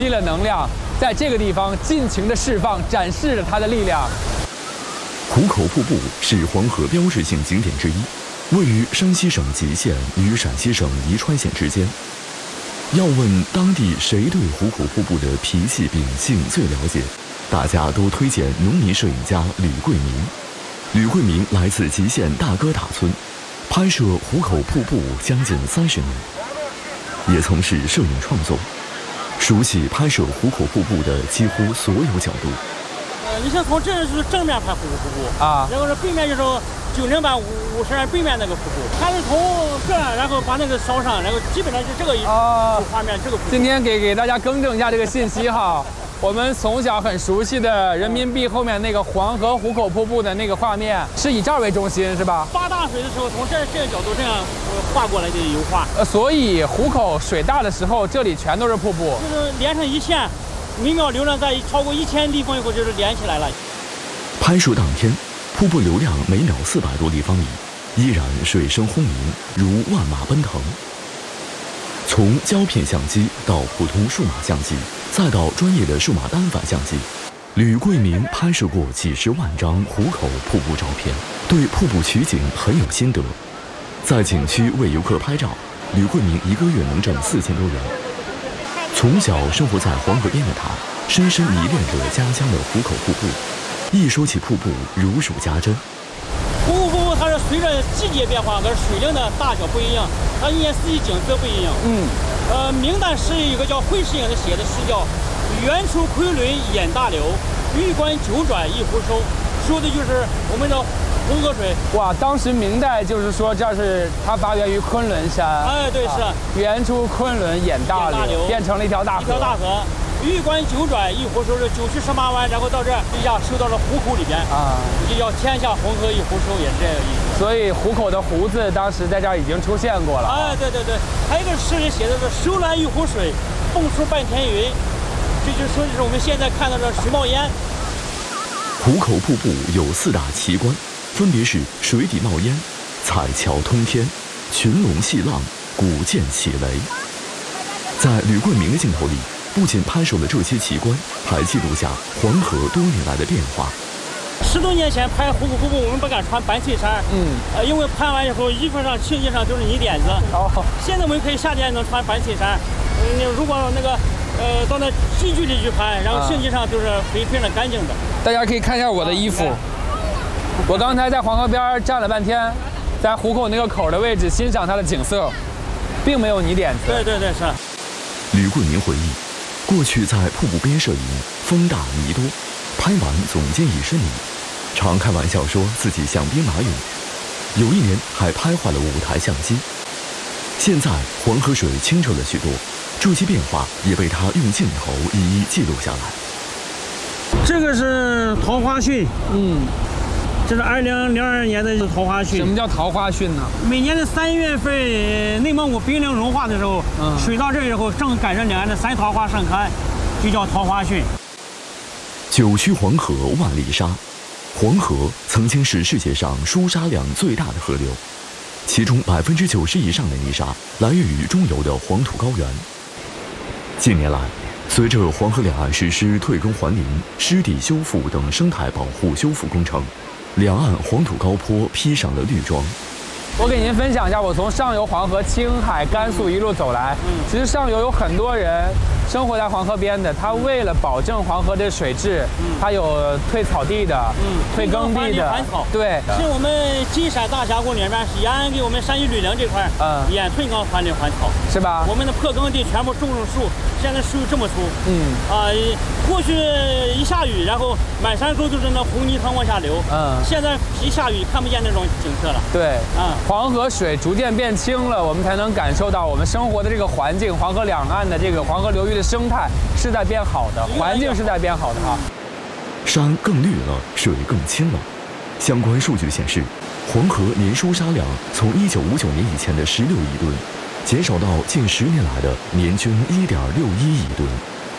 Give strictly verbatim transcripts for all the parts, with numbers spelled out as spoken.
积了能量，在这个地方尽情的释放，展示了它的力量。 壶口瀑布是黄河标志性景点之一，位于山西省吉县与陕西省宜川县之间。要问当地谁对壶口瀑布的脾气秉性最了解，大家都推荐农民摄影家吕桂明。吕桂明来自吉县大哥塔村，拍摄壶口瀑布将近三十年，也从事摄影创作，熟悉拍摄壶口瀑布的几乎所有角度。 呃，你像从这是正面拍壶口瀑布啊， 然后是背面就是九零版五五十背面那个瀑布，它是从这儿然后把那个烧上，然后基本上是这个啊画面这个瀑布。 今天给给大家更正一下这个信息哈。我们从小很熟悉的人民币后面那个黄河壶口瀑布的那个画面，是以这儿为中心是吧？ 发大水的时候，从这这个角度这样画过来的油画。 呃，所以壶口水大的时候，这里全都是瀑布， 就是连成一线，每秒流量在超过一千立方以后，就是连起来了。 拍摄当天，瀑布流量每秒四百多立方米，依然水声轰鸣，如万马奔腾。从胶片相机到普通数码相机，再到专业的数码单反相机，吕桂明拍摄过几十万张壶口瀑布照片，对瀑布取景很有心得。在景区为游客拍照，吕桂明一个月能挣四千多元。从小生活在黄河边的他，深深迷恋着家乡的壶口瀑布。一说起瀑布，如数家珍。 壶口瀑布它是随着季节变化，跟水量的大小不一样，它一年四季景色不一样。 嗯， 呃，明代诗一个叫惠世隐的写的诗叫“源出昆仑眼大流，玉关九转一壶收”，说的就是我们的红河水。 哇，当时明代就是说这是它发源于昆仑山， 哎，对，是、 啊、源出昆仑眼大流， 眼大流变成了一条大河。 一条大河。玉关九转一壶收，是九曲十八弯，然后到这儿一下收到了壶口里边啊，就叫天下红河一壶收，也是这个意思。 所以壶口的壶字当时在这儿已经出现过了。 哎，对对对，还有一个诗人写的是“收来一壶水，蹦出半天云”，这就说的是我们现在看到的水冒烟。 壶口瀑布有四大奇观，分别是水底冒烟、彩桥通天、群龙戏浪、古剑起雷。在吕桂明的镜头里，不仅拍摄了这些奇观，还记录下黄河多年来的变化。 十多年前拍壶口瀑布，我们不敢穿白衬衫，嗯，呃，因为拍完以后衣服上、庆衣上都是泥点子。哦，现在我们可以夏天能穿白衬衫，嗯，如果那个呃到那近距离去拍，然后庆衣上都是非非常干净的。 大家可以看一下我的衣服，我刚才在黄河边站了半天，在壶口那个口的位置欣赏它的景色，并没有泥点子。 对对对，是。 吕桂明回忆，过去在瀑布边摄影，风大泥多，拍完总见一身泥，常开玩笑说自己像兵马俑。有一年还拍坏了五台相机。现在黄河水清澈了许多，这些变化也被他用镜头一一记录下来。 这个是桃花汛， 嗯。 这是二零零二年的桃花汛。 什么叫桃花汛呢？ 每年的三月份，内蒙古冰凌融化的时候，嗯、水到这以后，正赶上两岸的三桃花盛开，就叫桃花汛。 九曲黄河万里沙，黄河曾经是世界上输沙量最大的河流，其中百分之九十以上的泥沙来源于中游的黄土高原。近年来，随着黄河两岸实施退耕还林、湿地修复等生态保护修复工程，两岸黄土高坡披上了绿装。 我给您分享一下，我从上游黄河、青海、甘肃一路走来。嗯，其实上游有很多人生活在黄河边的，他为了保证黄河的水质，嗯，他有退草地的，嗯，退耕地的， 还草。 对， 是我们金山大峡谷里面是延安给我们山西吕梁这块，嗯，沿退耕还林还草， 是吧？ 我们的破耕地全部种上树，现在树这么粗，嗯，啊、呃，过去一下雨，然后满山沟都是那红泥汤往下流，嗯，现在一下雨看不见那种景色了。 对， 啊、嗯， 黄河水逐渐变清了，我们才能感受到我们生活的这个环境，黄河两岸的这个黄河流域的生态是在变好的，环境是在变好的哈。 山更绿了，水更清了。相关数据显示，黄河年输沙量从一九五九年以前的十六亿吨，减少到近十年来的年均一点六一亿吨。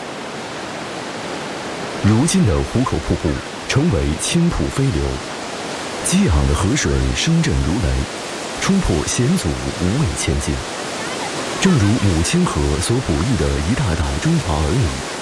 如今的壶口瀑布成为青瀑飞流，激昂的河水声震如雷，冲破险阻无畏前进。 正如母亲河所哺育的一代代中华儿女，